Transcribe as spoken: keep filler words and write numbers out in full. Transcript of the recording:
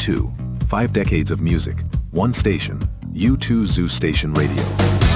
two. Five decades of music, one station, U two Zoo Station Radio.